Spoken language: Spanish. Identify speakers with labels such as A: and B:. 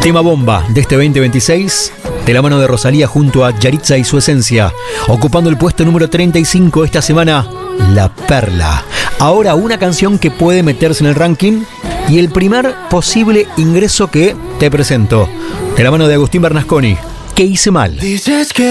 A: Tema bomba de este 2026, de la mano de Rosalía junto a Yaritza y su esencia, ocupando el puesto número 35 esta semana, La Perla. Ahora una canción que puede meterse en el ranking y el primer posible ingreso que te presento, de la mano de Agustín Bernasconi, ¿Qué hice mal?
B: Dices que